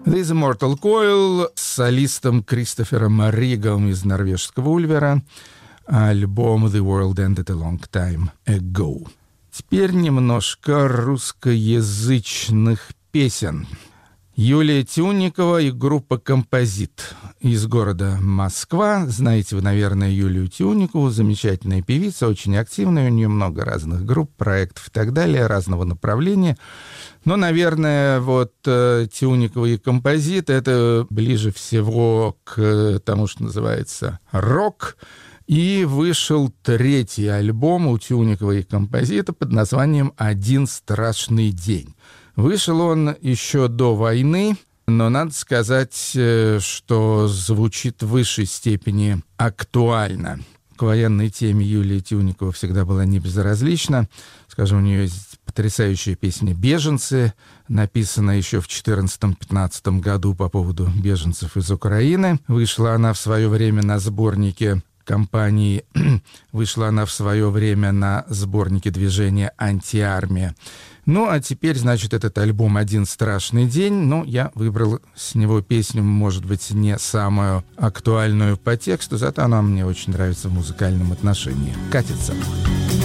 This Immortal Coil с солистом Кристофером Ригом из норвежского Ульвера. Альбом The World Ended a Long Time Ago. Теперь немножко русскоязычных песен. Юлия Тюнникова и группа «Композит» из города Москва. Знаете вы, наверное, Юлию Тюнникову, замечательная певица, очень активная, у нее много разных групп, проектов и так далее, разного направления. Но, наверное, вот Тюнникова и «Композит» — это ближе всего к тому, что называется рок. И вышел третий альбом у Тюнникова и «Композита» под названием «Один страшный день». Вышел он еще до войны, но надо сказать, что звучит в высшей степени актуально. К военной теме Юлия Тюнникова всегда была не безразлична. Скажем, у нее есть потрясающая песня «Беженцы», написанная еще в 2014-2015 году по поводу беженцев из Украины. Вышла она в свое время на сборнике компании, вышла она в свое время на сборнике движения «Антиармия». Ну, а теперь, значит, этот альбом «Один страшный день». Ну, я выбрал с него песню, может быть, не самую актуальную по тексту, зато она мне очень нравится в музыкальном отношении. «Катится».